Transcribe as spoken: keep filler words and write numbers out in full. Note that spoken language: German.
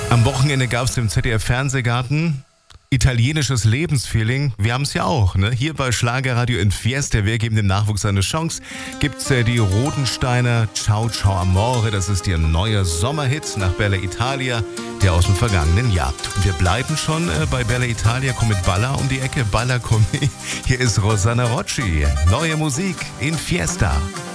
Am Wochenende gab es im Z D F-Fernsehgarten italienisches Lebensfeeling. Wir haben es ja auch, ne? Hier bei Schlagerradio in Fiesta. Wir geben dem Nachwuchs eine Chance. Gibt's äh, die Rodensteiner Ciao Ciao Amore. Das ist ihr neuer Sommerhit nach Bella Italia, der aus dem vergangenen Jahr. Und wir bleiben schon äh, bei Bella Italia. Komm mit Balla um die Ecke. Balla, komm. Hier ist Rosanna Rocci. Neue Musik in Fiesta.